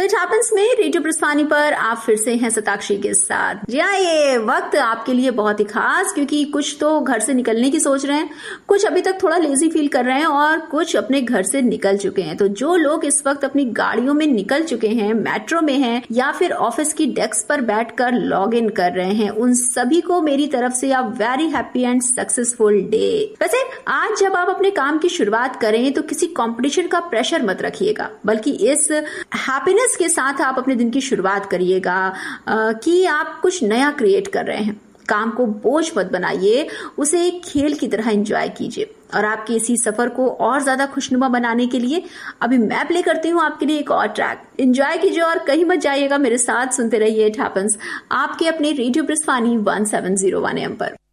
It happens में radio प्रस्थानी पर आप फिर से हैं शताक्षी के साथ। जी हाँ, ये वक्त आपके लिए बहुत ही खास, क्योंकि कुछ तो घर से निकलने की सोच रहे हैं, कुछ अभी तक थोड़ा लेजी फील कर रहे हैं और कुछ अपने घर से निकल चुके हैं। तो जो लोग इस वक्त अपनी गाड़ियों में निकल चुके हैं, मेट्रो में हैं या फिर ऑफिस की डेस्क पर बैठकर लॉग इन कर रहे हैं, उन सभी को मेरी तरफ से आप very happy and successful day. वैसे आज जब आप अपने काम की शुरुआत करें तो किसी कंपटीशन का प्रेशर मत रखिएगा, बल्कि इस हैप्पीनेस के साथ आप अपने दिन की शुरुआत करिएगा कि आप कुछ नया क्रिएट कर रहे हैं। काम को बोझ मत बनाइए, उसे एक खेल की तरह एंजॉय कीजिए। और आपके इसी सफर को और ज्यादा खुशनुमा बनाने के लिए अभी मैं प्ले करती हूँ आपके लिए एक और ट्रैक। एंजॉय कीजिए और कहीं मत जाइएगा, मेरे साथ सुनते रहिए इट हैपेंस, आपके अपने रेडियो प्रस्थानी 1701 AM पर।